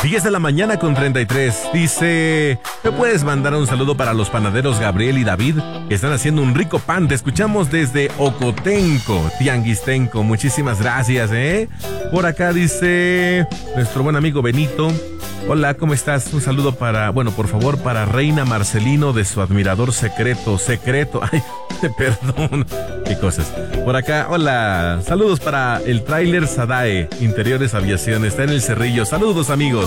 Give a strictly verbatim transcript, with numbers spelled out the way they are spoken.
diez de la mañana con treinta y tres. Dice, ¿me puedes mandar un saludo para los panaderos Gabriel y David, que están haciendo un rico pan? Te escuchamos desde Ocotenco, Tianguistenco. Muchísimas gracias, ¿eh? Por acá dice nuestro buen amigo Benito. Hola, ¿cómo estás? Un saludo para, bueno, por favor, para Reina Marcelino de su admirador secreto, secreto. Ay, perdón. Qué cosas. Por acá, hola. Saludos para el tráiler Sadae, Interiores Aviación. Está en el Cerrillo. Saludos, amigos.